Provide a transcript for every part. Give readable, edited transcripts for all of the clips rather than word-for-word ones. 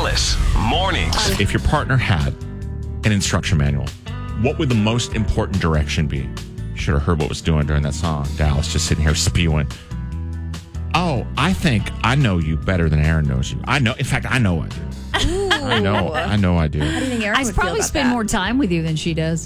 Dallas Mornings. If your partner had an instruction manual, what would the most important direction be? You should have heard what was doing during that song. Dallas just sitting here spewing. Oh, I think I know you better than Aaron knows you. I know. In fact, I know I do. I know I do. How do you think Aaron I would probably feel about spend that? more time with you than she does.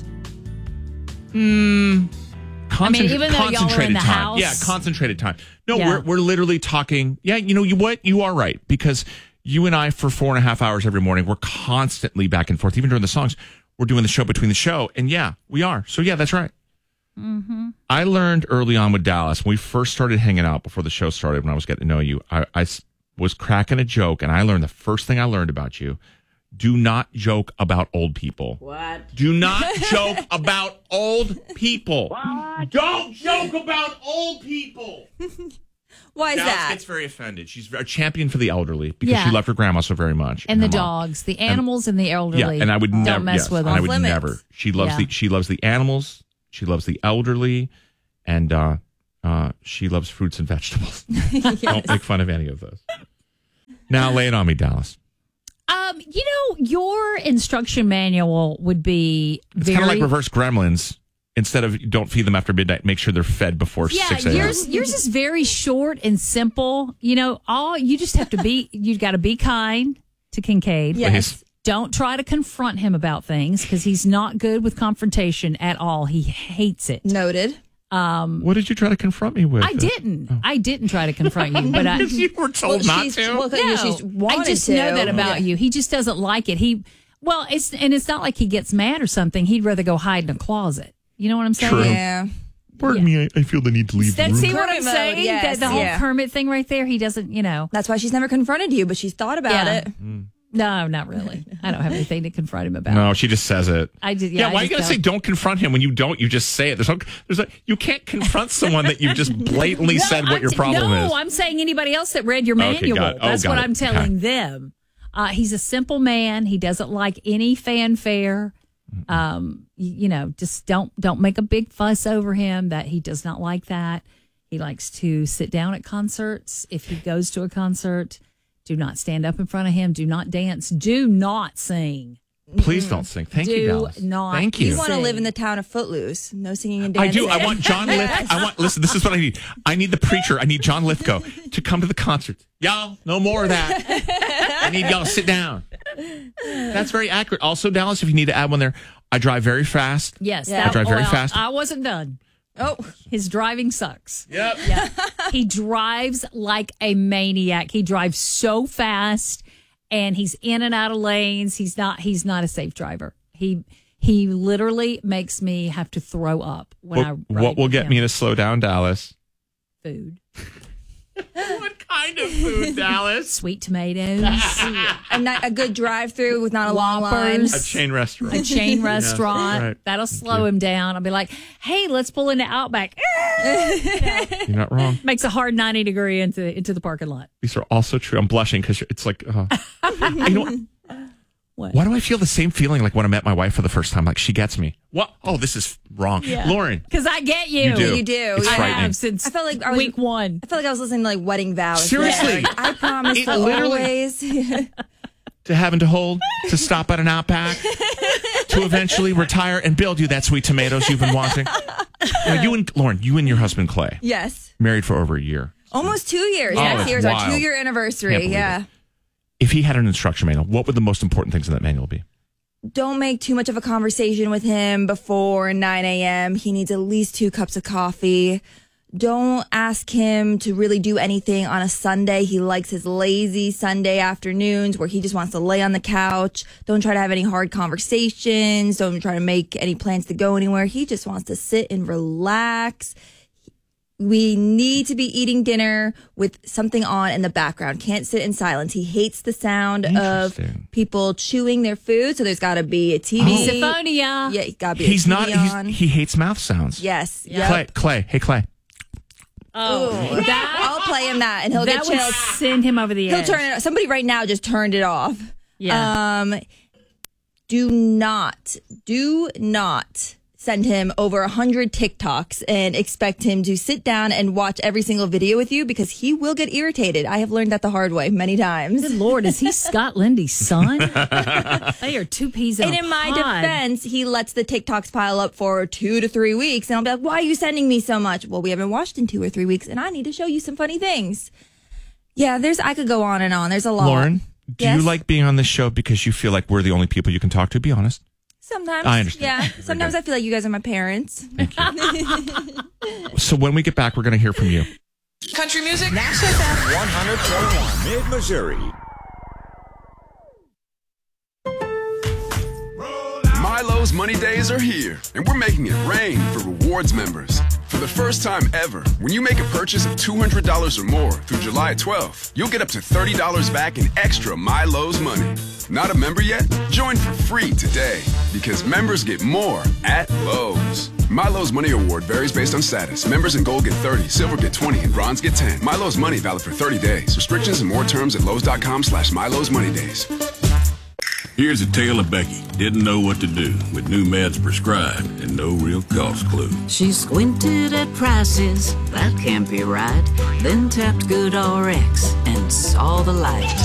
Even though y'all are in the house. Yeah, concentrated time. No, Yeah. we're literally talking. Yeah, you know what? You are right. Because you and I, for 4.5 hours every morning, we're constantly back and forth. Even during the songs, we're doing the show between the show. And yeah, we are. So yeah, that's right. Mm-hmm. I learned early on with Dallas, when we first started hanging out before the show started, when I was getting to know you, I was cracking a joke. And I learned the first thing I learned about you: do not joke about old people. What? Do not joke about old people. What? Don't joke about old people. Why is Dallas that? gets very offended. She's a champion for the elderly because Yeah. she loved her grandma so very much. And the her mom. dogs, the animals, and the elderly. Yeah, and I would never mess with them. I would Limits. never. She loves Yeah. she loves the animals. She loves the elderly, and she loves fruits and vegetables. Don't make fun of any of those. Now lay it on me, Dallas. Your instruction manual would be It's very kind of like reverse Gremlins. Instead of don't feed them after midnight, make sure they're fed before 6 a.m. yours is very short and simple. You know, all you just have to be. You've got to be kind to Kincaid. Yes. Don't try to confront him about things because he's not good with confrontation at all. He hates it. Noted. What did you try to confront me with? I didn't. I didn't try to confront you, but Because you were told not she's, to. Well, she's wanted I just to. know that about Yeah. you. He just doesn't like it. It's not like he gets mad or something. He'd rather go hide in a closet. You know what I'm saying? True. Yeah. Pardon me, I feel the need to leave the room. See what I'm Kermit mode, saying? yes, The whole yeah. Kermit thing right there. He doesn't, That's why she's never confronted you, but she's thought about Yeah. it. No, not really. I don't have anything to confront him about. No, she just says it. I did. Yeah, Yeah, why I are you just going to say don't confront him when you don't? You just say it. You can't confront someone that you've just blatantly said what your problem is. No, I'm saying anybody else that read your Okay, manual. got it. Oh, That's got what it. I'm telling them. He's a simple man. He doesn't like any fanfare. Just don't make a big fuss over him. That he does not like that. He likes to sit down at concerts. If he goes to a concert, do not stand up in front of him. Do not dance. Do not sing. Please don't sing. Thank you, Do Dallas. not Thank You you. want to Sing. live in the town of Footloose. No singing and I dancing. do. I want John Lithgow. Listen, this is what I need. I need the preacher. I need John Lithgow to come to the concert. Y'all, no more of that. I need y'all to sit down. That's very accurate. Also, Dallas, if you need to add one there, I drive very fast. Yes, Yeah. I drive very fast. I wasn't done. Oh, His driving sucks. Yep. He drives like a maniac. He drives so fast, and he's in and out of lanes. He's not a safe driver. He literally makes me have to throw up when I ride What will with get him. me to slow down, Dallas? Food, What kind of food, Dallas? sweet tomatoes, a good drive-through with not a long line. Whoppers. A chain restaurant. a chain restaurant. right. That'll slow him down. I'll be like, "Hey, let's pull into Outback." You're not wrong. Makes a hard 90-degree into the parking lot. These are also true. I'm blushing because it's like, you know what? What? Why do I feel the same feeling like when I met my wife for the first time? Like she gets me. What? Oh, this is wrong. Lauren. Because I get you. You do. You do. It's I I frightening. have since I felt like I was- week one. I felt like I was listening to like wedding vows. Seriously. Like, I promise It to literally- always. To having to hold, to stop at an Outback, to eventually retire and build you that sweet tomatoes you've been wanting. Now, Lauren, you and your husband Clay, Yes. married for over a year. Almost 2 years. Oh, Next it's year's our wild. 2-year Can't anniversary. believe Yeah. it. If he had an instruction manual, what would the most important things in that manual be? Don't make too much of a conversation with him before 9 a.m. He needs at least 2 cups of coffee. Don't ask him to really do anything on a Sunday. He likes his lazy Sunday afternoons where he just wants to lay on the couch. Don't try to have any hard conversations. Don't try to make any plans to go anywhere. He just wants to sit and relax. We need to be eating dinner with something on in the background. Can't sit in silence. He hates the sound of Interesting. people chewing their food, so there's got to be a TV. Misophonia. Yeah, got to be He's a TV not. on. He hates mouth sounds. Yes. Yep. Clay. Hey, Clay. Oh, I'll play him that, and he'll that get would chills. send him over the He'll edge. turn it. Somebody right now just turned it off. Yeah. Do not send him over 100 TikToks and expect him to sit down and watch every single video with you because he will get irritated. I have learned that the hard way many times. Good Lord, is he Scott Lindy's son? They are two peas in And a in my pod. defense, he lets the TikToks pile up for 2 to 3 weeks. And I'll be like, why are you sending me so much? Well, we haven't watched in 2 or 3 weeks, and I need to show you some funny things. Yeah, I could go on and on. There's a lot. Lauren, do Yes? you like being on this show because you feel like we're the only people you can talk to? Be honest. Sometimes. I understand. Yeah. Sometimes I feel like you guys are my parents. So when we get back, we're going to hear from you. Country music? Nash FM 100.1 Mid-Missouri. Milo's Money Days are here, and we're making it rain for rewards members. For the first time ever, when you make a purchase of $200 or more through July 12th, you'll get up to $30 back in extra Milo's money. Not a member yet? Join for free today, because members get more at Lowe's. Milo's Money Award varies based on status. Members in gold get 30, silver get 20, and bronze get 10. Milo's Money valid for 30 days. Restrictions and more terms at Lowe's.com/Milo's Money Days. Here's a tale of Becky. Didn't know what to do with new meds prescribed and no real cost clue. She squinted at prices, that can't be right. Then tapped GoodRx and saw the light.